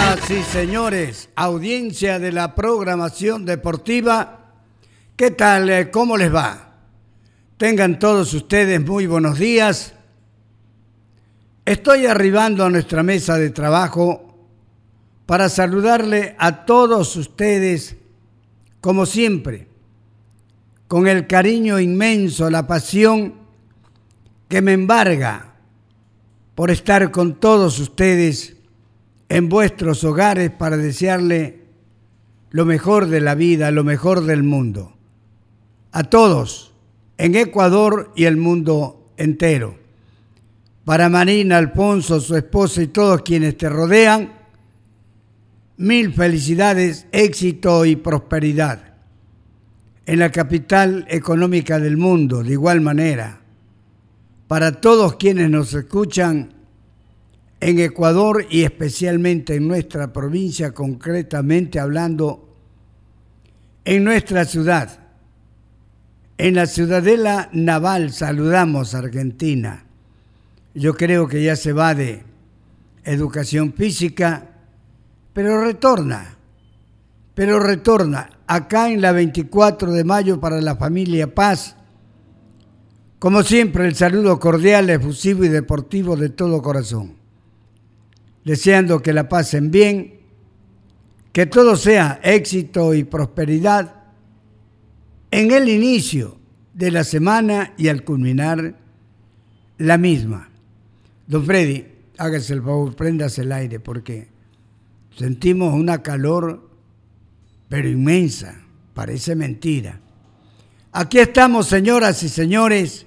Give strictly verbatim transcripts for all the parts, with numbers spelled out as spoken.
Señoras y señores, audiencia de la programación deportiva, ¿qué tal? ¿Cómo les va? Tengan todos ustedes muy buenos días. Estoy arribando a nuestra mesa de trabajo para saludarle a todos ustedes, como siempre, con el cariño inmenso, la pasión que me embarga por estar con todos ustedes en vuestros hogares para desearle lo mejor de la vida, lo mejor del mundo. A todos, en Ecuador y el mundo entero. Para Marina Alfonso, su esposa y todos quienes te rodean, mil felicidades, éxito y prosperidad. En la capital económica del mundo, de igual manera. Para todos quienes nos escuchan en Ecuador y especialmente en nuestra provincia, concretamente hablando en nuestra ciudad. En la Ciudadela Naval saludamos a Argentina. Yo creo que ya se va de educación física, pero retorna, pero retorna. Acá en la veinticuatro de mayo para la familia Paz, como siempre el saludo cordial, efusivo y deportivo de todo corazón. Deseando que la pasen bien, que todo sea éxito y prosperidad en el inicio de la semana y al culminar la misma. Don Freddy, hágase el favor, préndase el aire porque sentimos una calor pero inmensa, parece mentira. Aquí estamos, señoras y señores.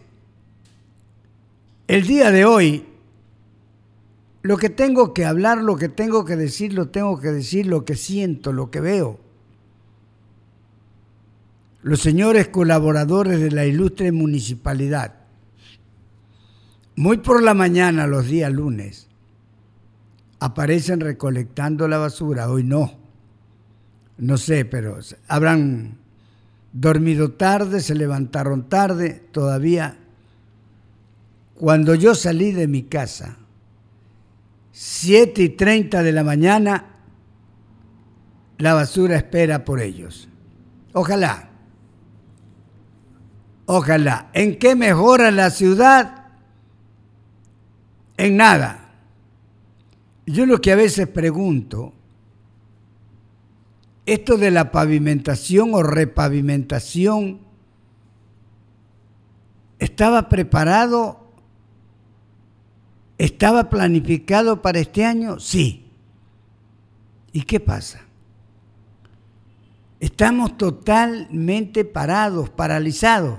El día de hoy, lo que tengo que hablar, lo que tengo que decir, lo tengo que decir, lo que siento, lo que veo. Los señores colaboradores de la ilustre municipalidad, muy por la mañana, los días lunes, aparecen recolectando la basura. Hoy no, no sé, pero habrán dormido tarde, se levantaron tarde, todavía. Cuando yo salí de mi casa, siete y treinta de la mañana, la basura espera por ellos. Ojalá, ojalá. ¿En qué mejora la ciudad? En nada. Yo lo que a veces pregunto, esto de la pavimentación o repavimentación, ¿estaba preparado? ¿Estaba planificado para este año? Sí. ¿Y qué pasa? Estamos totalmente parados, paralizados.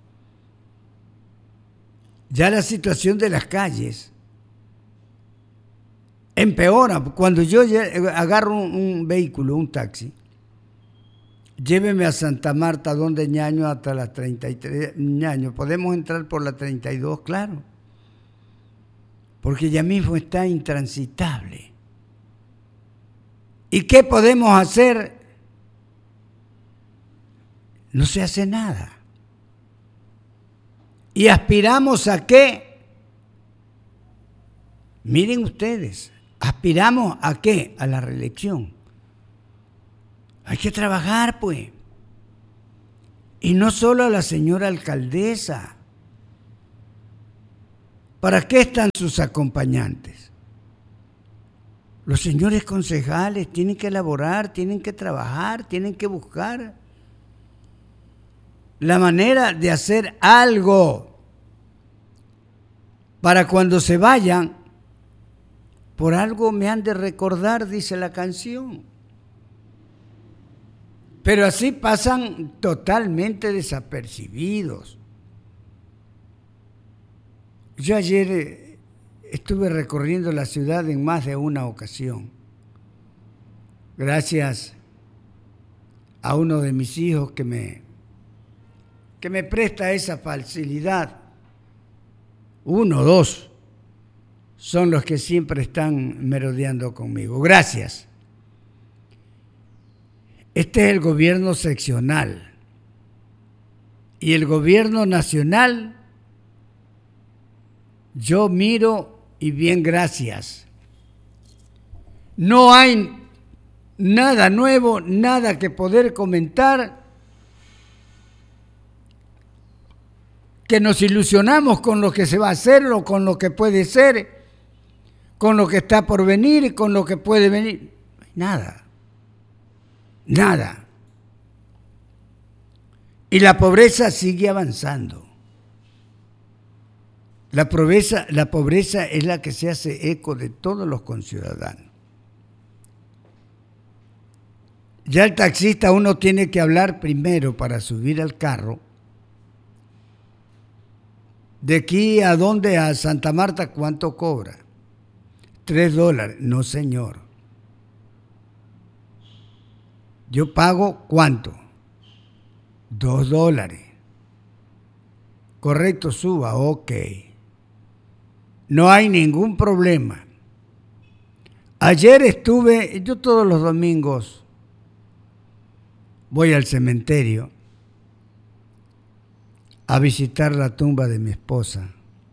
Ya la situación de las calles empeora. Cuando yo agarro un, un vehículo, un taxi, lléveme a Santa Marta, donde Ñaño, hasta las treinta y tres, Ñaño. Podemos entrar por la treinta y dos, claro. Porque ya mismo está intransitable. ¿Y qué podemos hacer? No se hace nada. ¿Y aspiramos a qué? Miren ustedes, ¿aspiramos a qué? A la reelección. Hay que trabajar, pues. Y no solo a la señora alcaldesa. ¿Para qué están sus acompañantes? Los señores concejales tienen que elaborar, tienen que trabajar, tienen que buscar la manera de hacer algo para cuando se vayan, por algo me han de recordar, dice la canción. Pero así pasan totalmente desapercibidos. Yo ayer estuve recorriendo la ciudad en más de una ocasión, gracias a uno de mis hijos que me, que me presta esa facilidad. Uno o dos son los que siempre están merodeando conmigo. Gracias. Este es el gobierno seccional y el gobierno nacional. Yo miro y bien, gracias. No hay nada nuevo, nada que poder comentar, que nos ilusionamos con lo que se va a hacer o con lo que puede ser, con lo que está por venir y con lo que puede venir. Nada, nada. Y la pobreza sigue avanzando. La pobreza, la pobreza es la que se hace eco de todos los conciudadanos. Ya el taxista uno tiene que hablar primero para subir al carro. De aquí a dónde, a Santa Marta, ¿cuánto cobra? Tres dólares. No, señor. Yo pago ¿cuánto? Dos dólares. Correcto, suba, ok. No hay ningún problema. Ayer estuve, yo todos los domingos voy al cementerio a visitar la tumba de mi esposa.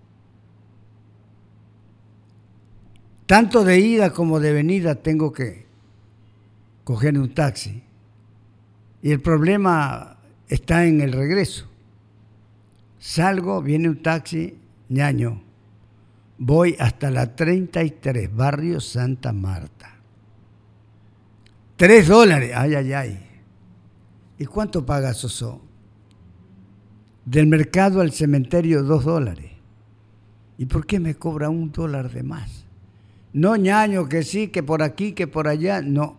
Tanto de ida como de venida tengo que coger un taxi. Y el problema está en el regreso. Salgo, viene un taxi, ñaño. Voy hasta la treinta y tres, barrio Santa Marta. Tres dólares, ay, ay, ay. ¿Y cuánto paga Sosó? Del mercado al cementerio, dos dólares. ¿Y por qué me cobra un dólar de más? No, ñaño, que sí, que por aquí, que por allá, no.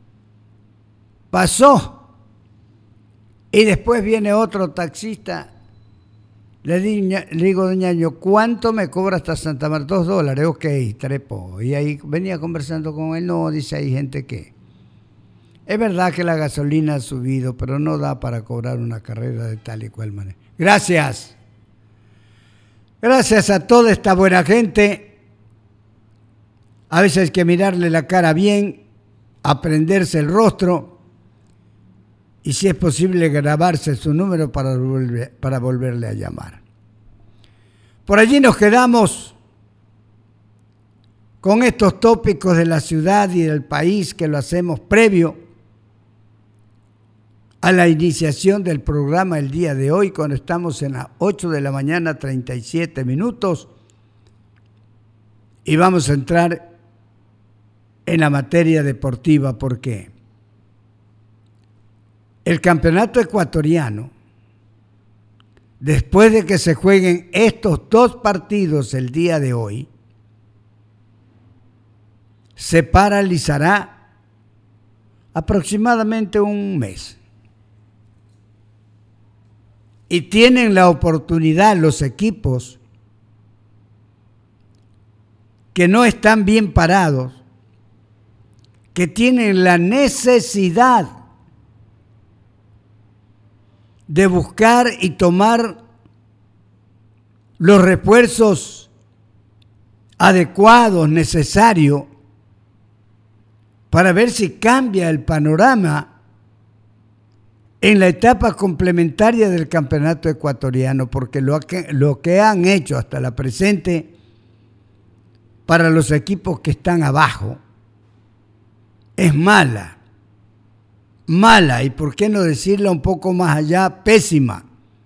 Pasó. Y después viene otro taxista. Le, di, le digo, ñaño, ¿cuánto me cobra hasta Santa Marta? Dos dólares, ok, trepo. Y ahí venía conversando con él, no, dice, hay gente que... Es verdad que la gasolina ha subido, pero no da para cobrar una carrera de tal y cual manera. Gracias. Gracias a toda esta buena gente. A veces hay que mirarle la cara bien, aprenderse el rostro y si es posible grabarse su número para, volver, para volverle a llamar. Por allí nos quedamos con estos tópicos de la ciudad y del país que lo hacemos previo a la iniciación del programa el día de hoy, cuando estamos en las ocho de la mañana, treinta y siete minutos, y vamos a entrar en la materia deportiva porque el campeonato ecuatoriano, después de que se jueguen estos dos partidos el día de hoy, se paralizará aproximadamente un mes. Y tienen la oportunidad los equipos que no están bien parados, que tienen la necesidad de buscar y tomar los refuerzos adecuados, necesarios, para ver si cambia el panorama en la etapa complementaria del campeonato ecuatoriano, porque lo que, lo que han hecho hasta la presente para los equipos que están abajo es mala, mala, y por qué no decirla un poco más allá, pésima.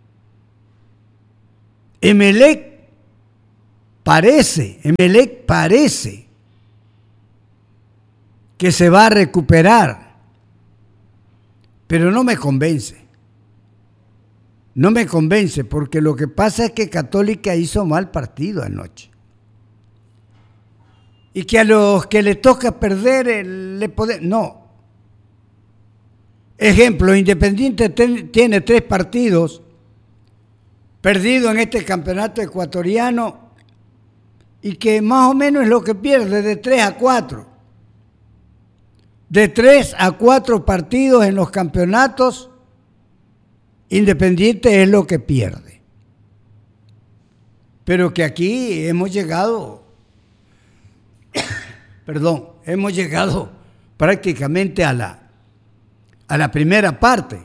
Emelec parece, Emelec parece que se va a recuperar, pero no me convence. No me convence porque lo que pasa es que Católica hizo mal partido anoche. Y que a los que le toca perder, le podemos... No. Ejemplo, Independiente ten, tiene tres partidos perdidos en este campeonato ecuatoriano y que más o menos es lo que pierde, de tres a cuatro. De tres a cuatro partidos en los campeonatos, Independiente es lo que pierde. Pero que aquí hemos llegado, perdón, hemos llegado prácticamente a la, a la primera parte.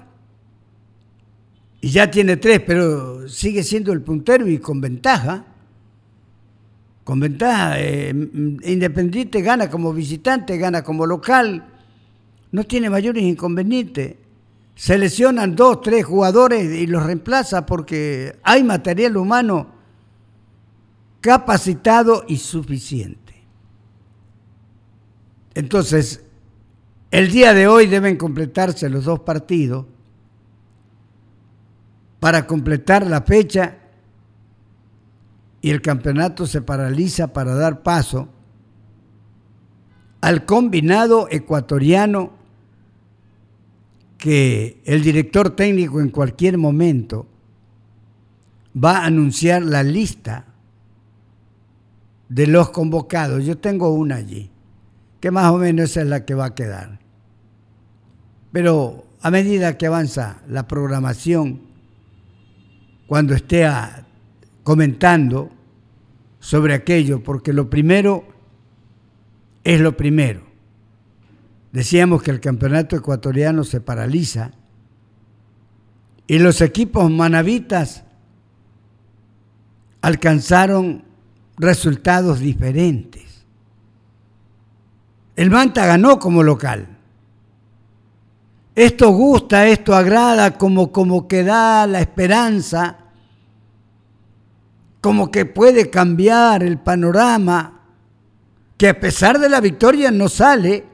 Y ya tiene tres, pero sigue siendo el puntero y con ventaja. con ventaja. Eh, Independiente gana como visitante, gana como local, no tiene mayores inconvenientes. Se lesionan dos, tres jugadores y los reemplaza porque hay material humano capacitado y suficiente. Entonces, el día de hoy deben completarse los dos partidos para completar la fecha y el campeonato se paraliza para dar paso al combinado ecuatoriano que el director técnico en cualquier momento va a anunciar la lista de los convocados. Yo tengo una allí, que más o menos esa es la que va a quedar. Pero a medida que avanza la programación, cuando esté a, comentando sobre aquello, porque lo primero es lo primero. Decíamos que el campeonato ecuatoriano se paraliza y los equipos manavitas alcanzaron resultados diferentes. El Manta ganó como local. Esto gusta, esto agrada, como, como que da la esperanza, como que puede cambiar el panorama, que a pesar de la victoria no sale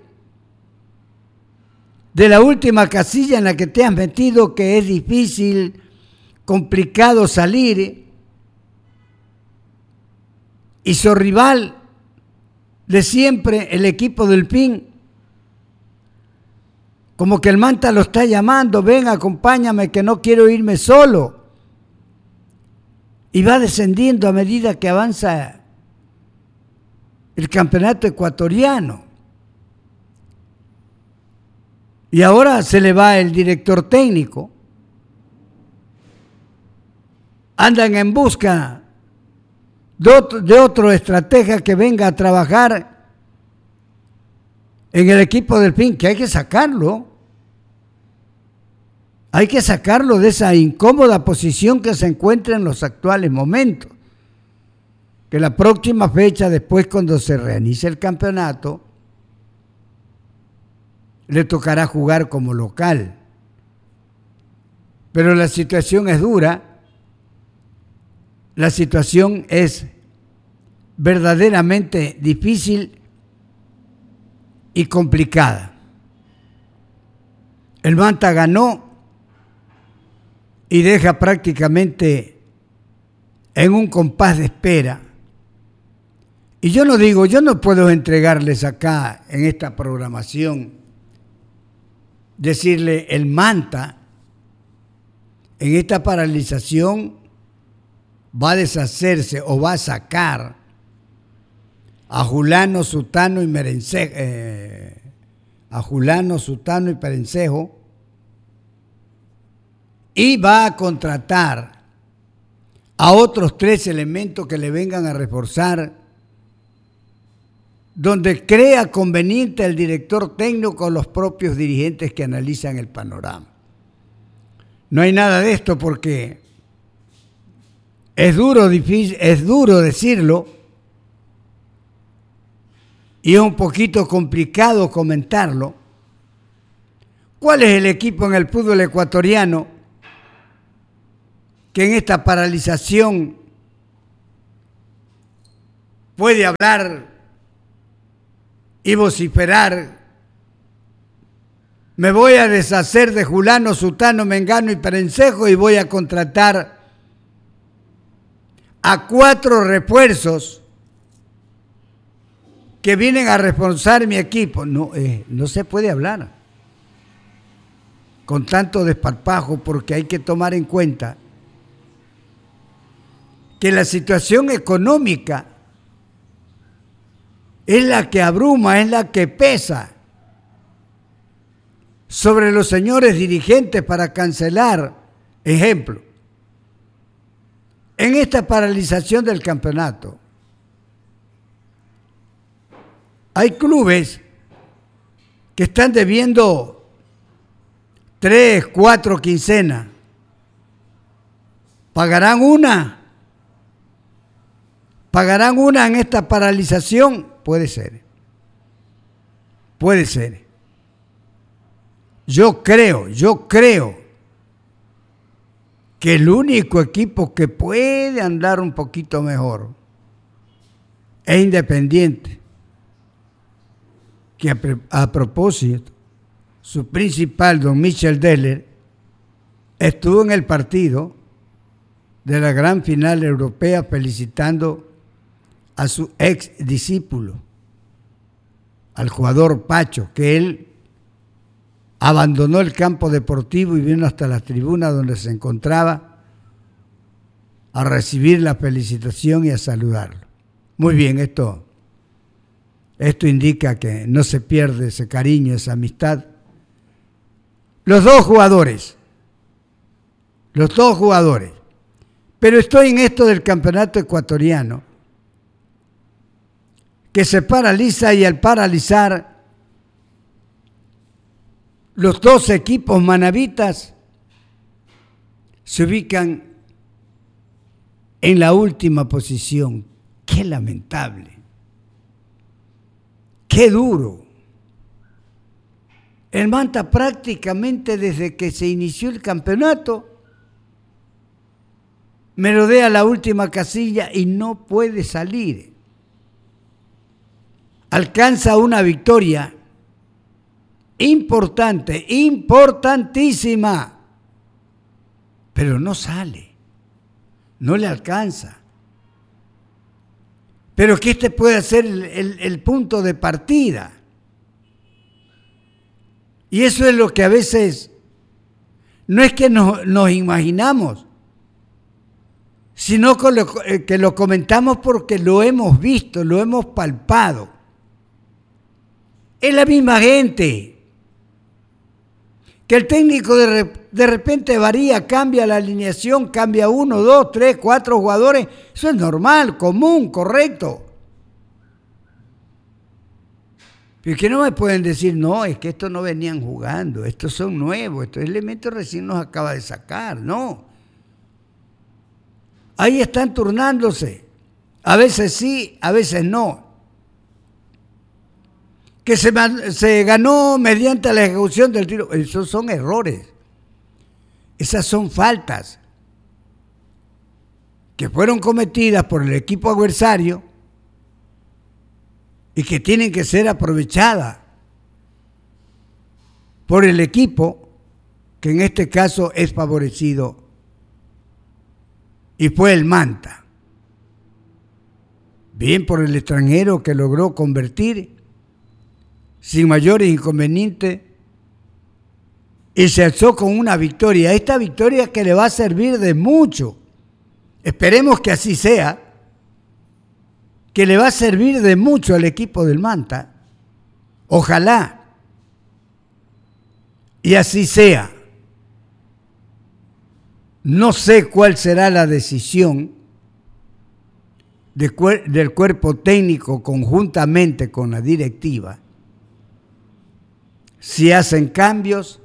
de la última casilla en la que te has metido, que es difícil, complicado salir, y su rival de siempre, el equipo del P I N, como que el Manta lo está llamando, ven, acompáñame, que no quiero irme solo. Y va descendiendo a medida que avanza el campeonato ecuatoriano. Y ahora se le va el director técnico. Andan en busca de otro, de otro estratega que venga a trabajar en el equipo del P I N, que hay que sacarlo. Hay que sacarlo de esa incómoda posición que se encuentra en los actuales momentos. Que la próxima fecha, después cuando se reinicie el campeonato, le tocará jugar como local. Pero la situación es dura, la situación es verdaderamente difícil y complicada. El Manta ganó y deja prácticamente en un compás de espera. Y yo no digo, yo no puedo entregarles acá en esta programación, decirle el Manta en esta paralización va a deshacerse o va a sacar a Julano, Sutano y Merencejo, eh, a Julano, Sutano y Perencejo, y va a contratar a otros tres elementos que le vengan a reforzar, donde crea conveniente el director técnico con los propios dirigentes que analizan el panorama. No hay nada de esto porque es duro, difícil, es duro decirlo y es un poquito complicado comentarlo. ¿Cuál es el equipo en el fútbol ecuatoriano que en esta paralización puede hablar y vociferar? Me voy a deshacer de Julano, Sutano, Mengano y Perencejo y voy a contratar a cuatro refuerzos que vienen a reforzar mi equipo. No, eh, no se puede hablar con tanto desparpajo, porque hay que tomar en cuenta que la situación económica es la que abruma, es la que pesa sobre los señores dirigentes para cancelar. Ejemplo, en esta paralización del campeonato, hay clubes que están debiendo tres, cuatro quincenas. ¿Pagarán una? ¿Pagarán una en esta paralización? Puede ser. Puede ser. Yo creo, yo creo que el único equipo que puede andar un poquito mejor es Independiente, que a, a propósito, su principal, don Michel Deller, estuvo en el partido de la gran final europea felicitando a su ex discípulo, al jugador Pacho, que él abandonó el campo deportivo y vino hasta la tribuna donde se encontraba a recibir la felicitación y a saludarlo. Muy bien, esto, esto indica que no se pierde ese cariño, esa amistad. Los dos jugadores, los dos jugadores, pero estoy en esto del campeonato ecuatoriano, que se paraliza y al paralizar los dos equipos manavitas se ubican en la última posición. ¡Qué lamentable! ¡Qué duro! El Manta prácticamente desde que se inició el campeonato merodea la última casilla y no puede salir. Alcanza una victoria importante, importantísima, pero no sale, no le alcanza. Pero que este puede ser el, el, el punto de partida. Y eso es lo que a veces no es que nos, nos imaginamos, sino que lo, que lo comentamos porque lo hemos visto, lo hemos palpado. Es la misma gente. Que el técnico de, re, de repente varía, cambia la alineación, cambia uno, dos, tres, cuatro jugadores. Eso es normal, común, correcto. Pero que no me pueden decir, no, es que estos no venían jugando, estos son nuevos, estos elementos recién nos acaba de sacar, no. Ahí están turnándose, a veces sí, a veces no. Que se, se ganó mediante la ejecución del tiro. Esos son errores. Esas son faltas que fueron cometidas por el equipo adversario y que tienen que ser aprovechadas por el equipo que en este caso es favorecido y fue el Manta. Bien por el extranjero que logró convertir sin mayores inconvenientes y se alzó con una victoria. Esta victoria que le va a servir de mucho. Esperemos que así sea, que le va a servir de mucho al equipo del Manta. Ojalá. Y así sea. No sé cuál será la decisión de, del cuerpo técnico conjuntamente con la directiva. Si hacen cambios,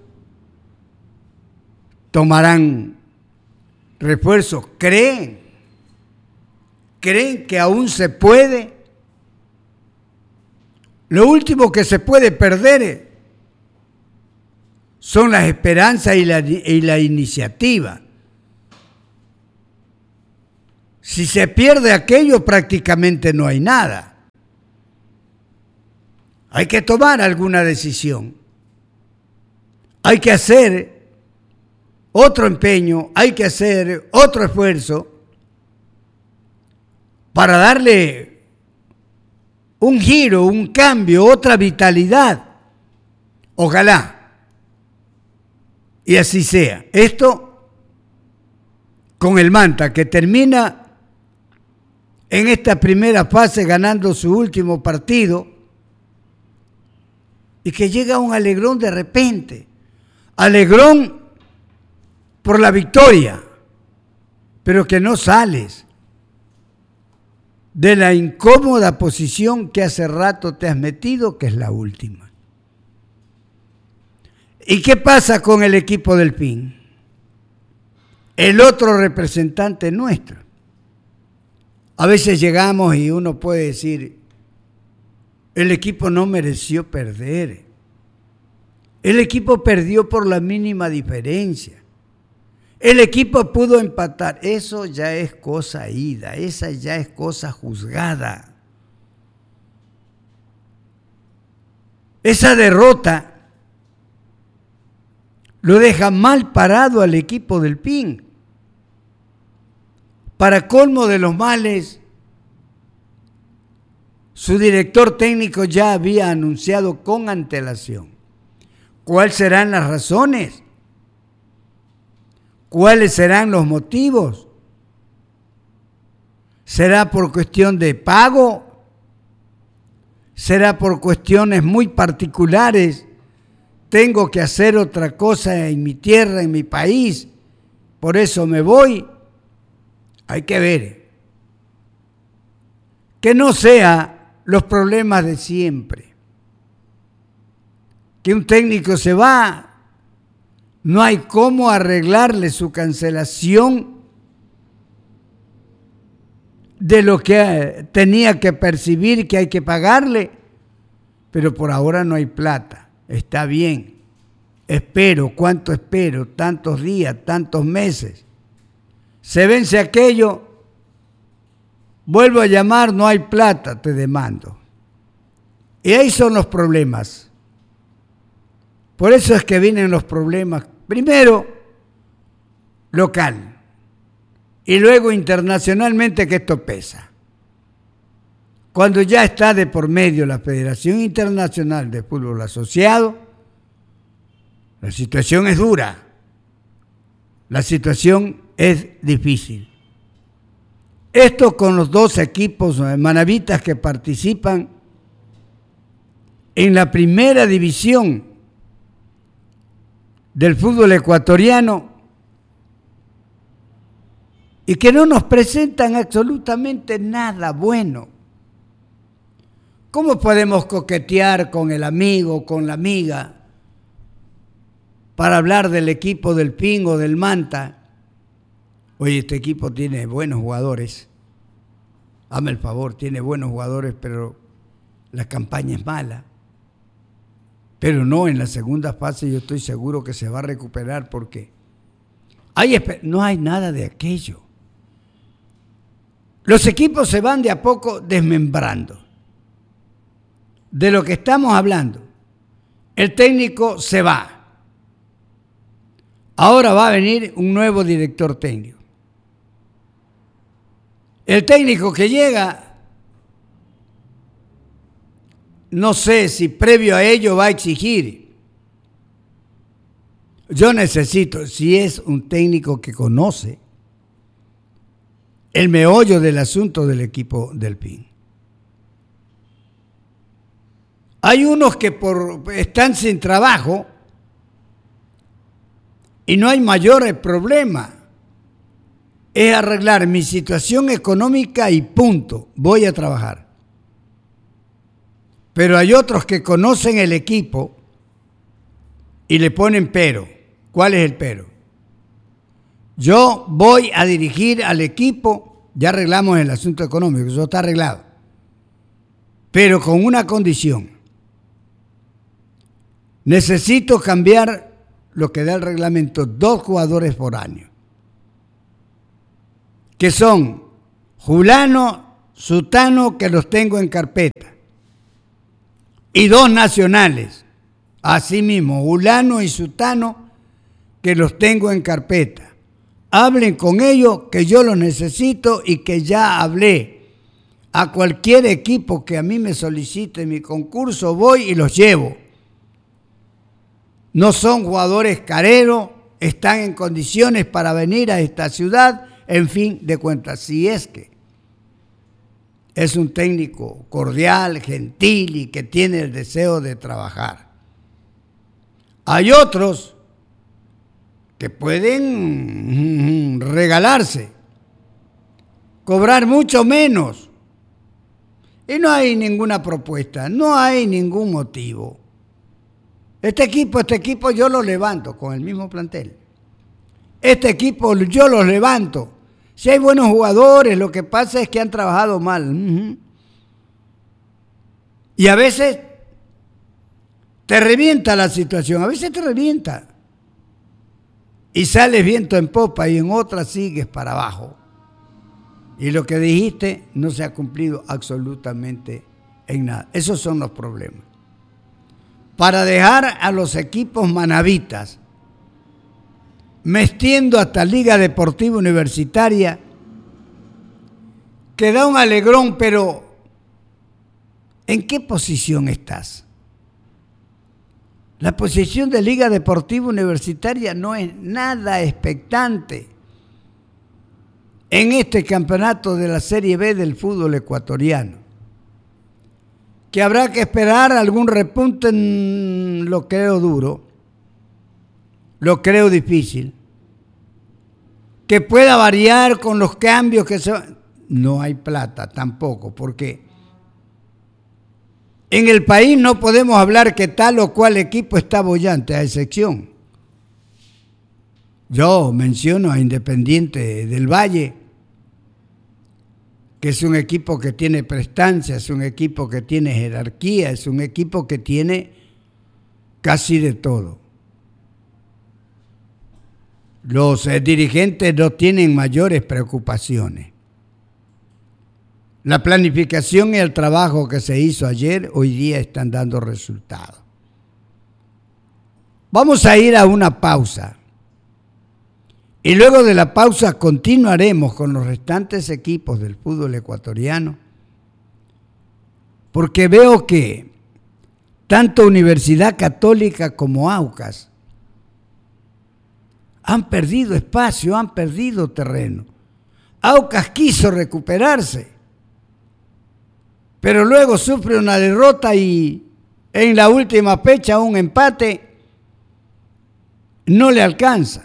tomarán refuerzos. ¿Creen? ¿Creen que aún se puede? Lo último que se puede perder son las esperanzas y la, y la iniciativa. Si se pierde aquello, prácticamente no hay nada. Hay que tomar alguna decisión. Hay que hacer otro empeño, hay que hacer otro esfuerzo para darle un giro, un cambio, otra vitalidad. Ojalá. Y así sea. Esto con el Manta, que termina en esta primera fase ganando su último partido y que llega un alegrón de repente. Alegrón por la victoria, pero que no sales de la incómoda posición que hace rato te has metido, que es la última. ¿Y qué pasa con el equipo del P I N? El otro representante nuestro. A veces llegamos y uno puede decir, el equipo no mereció perder. El equipo perdió por la mínima diferencia. El equipo pudo empatar. Eso ya es cosa ida, esa ya es cosa juzgada. Esa derrota lo deja mal parado al equipo del P I N. Para colmo de los males, su director técnico ya había anunciado con antelación cuáles serán las razones, cuáles serán los motivos. ¿Será por cuestión de pago? ¿Será por cuestiones muy particulares? Tengo que hacer otra cosa en mi tierra, en mi país, por eso me voy. Hay que ver. Que no sea los problemas de siempre. Que un técnico se va, no hay cómo arreglarle su cancelación de lo que tenía que percibir, que hay que pagarle, pero por ahora no hay plata. Está bien. Espero, ¿cuánto espero? Tantos días, tantos meses. Se vence aquello, vuelvo a llamar, no hay plata, te demando. Y ahí son los problemas. Por eso es que vienen los problemas. Primero, local. Y luego internacionalmente, que esto pesa. Cuando ya está de por medio la Federación Internacional de Fútbol Asociado, la situación es dura. La situación es difícil. Esto con los dos equipos manavitas que participan en la primera división del fútbol ecuatoriano y que no nos presentan absolutamente nada bueno. ¿Cómo podemos coquetear con el amigo, con la amiga, para hablar del equipo del P I N o del Manta? Oye, este equipo tiene buenos jugadores. Hazme el favor, tiene buenos jugadores, pero la campaña es mala. Pero no, en la segunda fase yo estoy seguro que se va a recuperar porque hay, no hay nada de aquello. Los equipos se van de a poco desmembrando. De lo que estamos hablando, el técnico se va. Ahora va a venir un nuevo director técnico. El técnico que llega, no sé si previo a ello va a exigir. Yo necesito, si es un técnico que conoce el meollo del asunto del equipo del P I N. Hay unos que por, están sin trabajo y no hay mayor problema. Es arreglar mi situación económica y punto, voy a trabajar. Pero hay otros que conocen el equipo y le ponen pero. ¿Cuál es el pero? Yo voy a dirigir al equipo, ya arreglamos el asunto económico, eso está arreglado, pero con una condición. Necesito cambiar lo que da el reglamento, dos jugadores por año, que son Julano, Sutano, que los tengo en carpeta, y dos nacionales, asimismo, Julano y Sutano, que los tengo en carpeta. Hablen con ellos, que yo los necesito y que ya hablé. A cualquier equipo que a mí me solicite mi concurso, voy y los llevo. No son jugadores careros, están en condiciones para venir a esta ciudad, en fin de cuentas, si es que es un técnico cordial, gentil y que tiene el deseo de trabajar. Hay otros que pueden regalarse, cobrar mucho menos, y no hay ninguna propuesta, no hay ningún motivo. Este equipo, este equipo yo lo levanto con el mismo plantel. Este equipo yo lo levanto Si hay buenos jugadores, lo que pasa es que han trabajado mal. Uh-huh. Y a veces te revienta la situación, a veces te revienta. Y sales viento en popa y en otra sigues para abajo. Y lo que dijiste no se ha cumplido absolutamente en nada. Esos son los problemas. Para dejar a los equipos manavitas metiendo hasta Liga Deportiva Universitaria, que da un alegrón, pero ¿en qué posición estás? La posición de Liga Deportiva Universitaria no es nada expectante en este campeonato de la Serie B del fútbol ecuatoriano. Que habrá que esperar algún repunte, en lo creo duro, lo creo difícil, que pueda variar con los cambios que se... No hay plata tampoco, porque en el país no podemos hablar que tal o cual equipo está boyante, a excepción. Yo menciono a Independiente del Valle, que es un equipo que tiene prestancia, es un equipo que tiene jerarquía, es un equipo que tiene casi de todo. Los eh, dirigentes no tienen mayores preocupaciones. La planificación y el trabajo que se hizo ayer, hoy día están dando resultados. Vamos a ir a una pausa. Y luego de la pausa continuaremos con los restantes equipos del fútbol ecuatoriano, porque veo que tanto Universidad Católica como Aucas han perdido espacio, han perdido terreno. Aucas quiso recuperarse, pero luego sufre una derrota y en la última fecha un empate no le alcanza.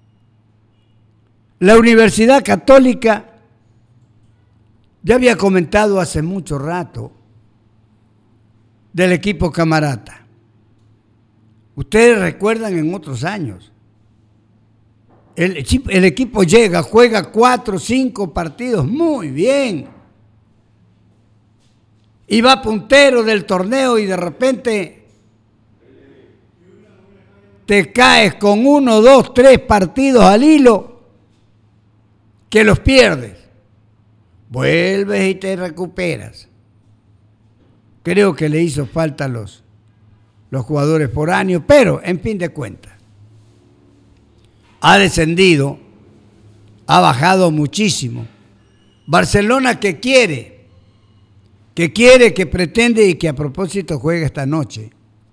La Universidad Católica, ya había comentado hace mucho rato del equipo Camarata. Ustedes recuerdan en otros años. El, el equipo llega, juega cuatro, cinco partidos, muy bien. Y va puntero del torneo y de repente te caes con uno, dos, tres partidos al hilo que los pierdes. Vuelves y te recuperas. Creo que le hizo falta a los, los jugadores foráneos, pero en fin de cuentas, ha descendido, ha bajado muchísimo. Barcelona que quiere, que quiere, que pretende y que a propósito juega esta noche.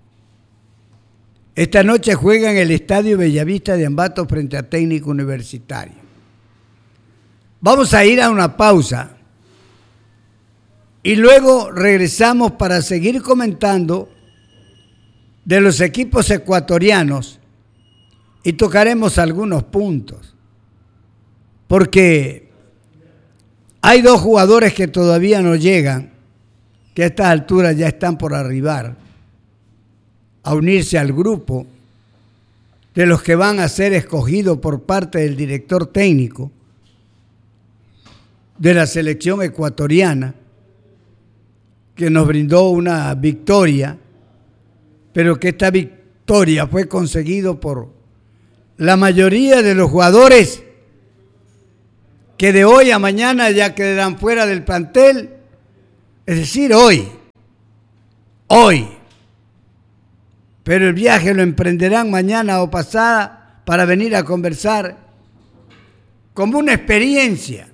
Esta noche juega en el Estadio Bellavista de Ambato frente a Técnico Universitario. Vamos a ir a una pausa y luego regresamos para seguir comentando de los equipos ecuatorianos y tocaremos algunos puntos, porque hay dos jugadores que todavía no llegan, que a estas alturas ya están por arribar a unirse al grupo de los que van a ser escogidos por parte del director técnico de la selección ecuatoriana, que nos brindó una victoria, pero que esta victoria fue conseguida por la mayoría de los jugadores que de hoy a mañana ya quedarán fuera del plantel, es decir, hoy, hoy, pero el viaje lo emprenderán mañana o pasada para venir a conversar como una experiencia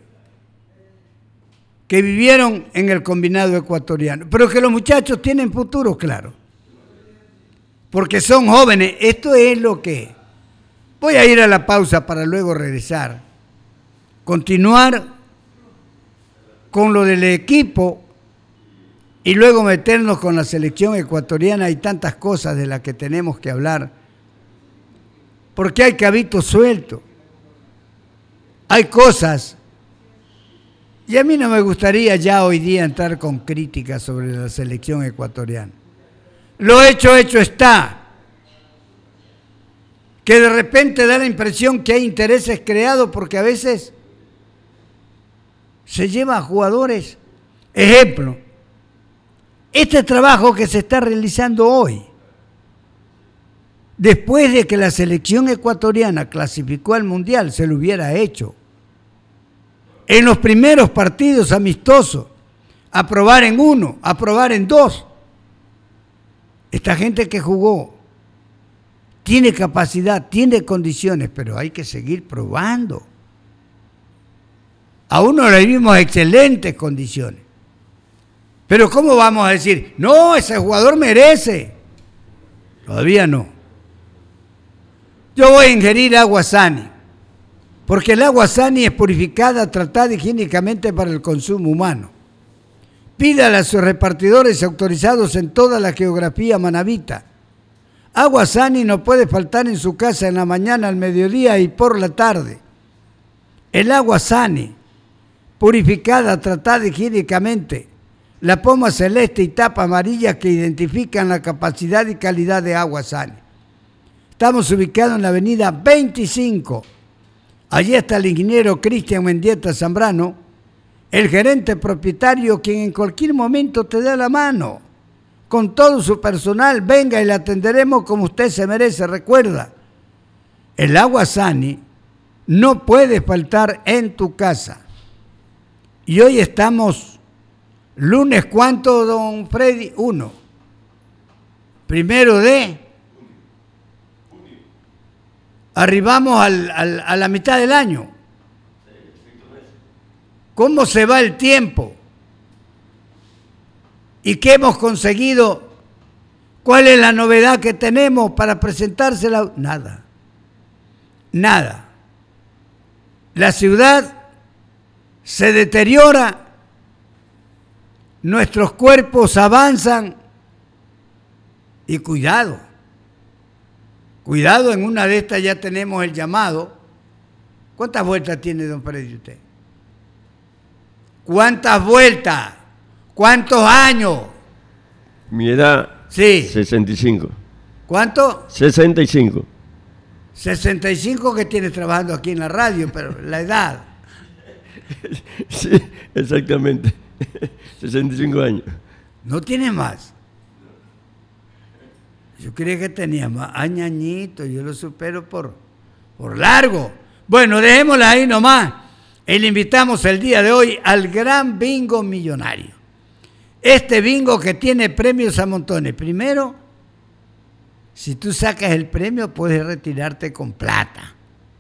que vivieron en el combinado ecuatoriano, pero que los muchachos tienen futuro, claro, porque son jóvenes. Esto es lo que... Voy a ir a la pausa para luego regresar, continuar con lo del equipo y luego meternos con la selección ecuatoriana. Hay tantas cosas de las que tenemos que hablar, porque hay cabitos sueltos, hay cosas. Y a mí no me gustaría ya hoy día entrar con críticas sobre la selección ecuatoriana. Lo hecho, hecho está. Que de repente da la impresión que hay intereses creados, porque a veces se lleva a jugadores. Ejemplo, este trabajo que se está realizando hoy, después de que la selección ecuatoriana clasificó al Mundial, se lo hubiera hecho. En los primeros partidos amistosos, aprobar en uno, aprobar en dos. Esta gente que jugó tiene capacidad, tiene condiciones, pero hay que seguir probando. A uno le vimos excelentes condiciones. Pero ¿cómo vamos a decir? No, ese jugador merece. Todavía no. Yo voy a ingerir agua Sani, porque el agua Sani es purificada, tratada higiénicamente para el consumo humano. Pídala a sus repartidores autorizados en toda la geografía manabita. Agua Sani no puede faltar en su casa en la mañana, al mediodía y por la tarde. El agua Sani, purificada, tratada higiénicamente, la poma celeste y tapa amarilla que identifican la capacidad y calidad de agua Sani. Estamos ubicados en la avenida veinticinco. Allí está el ingeniero Cristian Mendieta Zambrano, el gerente propietario, quien en cualquier momento te da la mano. Con todo su personal, venga y le atenderemos como usted se merece. Recuerda, el agua Sani no puede faltar en tu casa. Y hoy estamos, lunes, ¿cuánto, don Freddy? Uno. Primero de... Arribamos al, al, a la mitad del año. ¿Cómo se va el tiempo? ¿Y qué hemos conseguido? ¿Cuál es la novedad que tenemos para presentársela? Nada. Nada. La ciudad se deteriora, nuestros cuerpos avanzan y cuidado. Cuidado, en una de estas ya tenemos el llamado. ¿Cuántas vueltas tiene, don Freddy, usted? ¿Cuántas vueltas? ¿Cuántos años? Mi edad, sí. sesenta y cinco. ¿Cuánto? sesenta y cinco. sesenta y cinco que tienes trabajando aquí en la radio, pero la edad. Sí, exactamente. sesenta y cinco años. ¿No tiene más? Yo creía que tenía más añañito, yo lo supero por, por largo. Bueno, dejémosla ahí nomás. Y le invitamos el día de hoy al gran bingo millonario. Este bingo que tiene premios a montones. Primero, si tú sacas el premio, puedes retirarte con plata.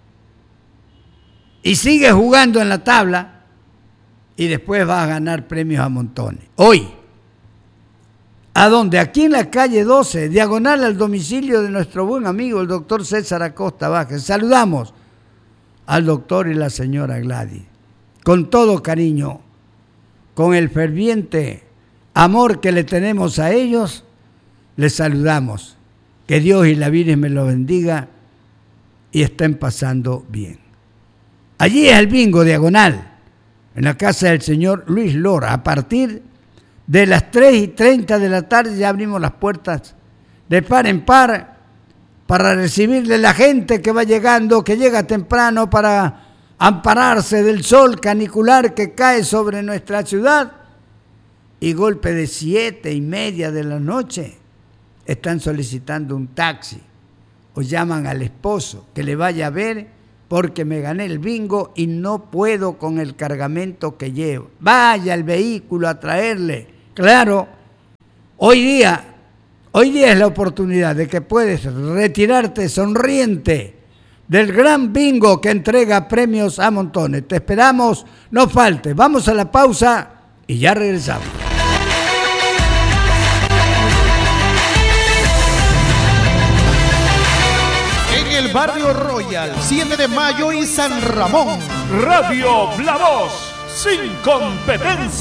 Y sigues jugando en la tabla y después vas a ganar premios a montones. Hoy, ¿a dónde? Aquí en la calle doce, diagonal al domicilio de nuestro buen amigo, el doctor César Acosta Vázquez. Saludamos al doctor y la señora Gladys, con todo cariño, con el ferviente amor que le tenemos a ellos, les saludamos. Que Dios y la Virgen me lo bendiga y estén pasando bien. Allí es el bingo diagonal, en la casa del señor Luis Lora. A partir de las tres y treinta de la tarde ya abrimos las puertas de par en par para recibirle la gente que va llegando, que llega temprano para ampararse del sol canicular que cae sobre nuestra ciudad. Y golpe de siete y media de la noche están solicitando un taxi o llaman al esposo que le vaya a ver porque me gané el bingo y no puedo con el cargamento que llevo. Vaya el vehículo a traerle. Claro, hoy día, hoy día es la oportunidad de que puedes retirarte sonriente del gran bingo que entrega premios a montones. Te esperamos, no falte. Vamos a la pausa y ya regresamos. El barrio Royal, siete de mayo y San Ramón. Radio La Voz, sin competencia.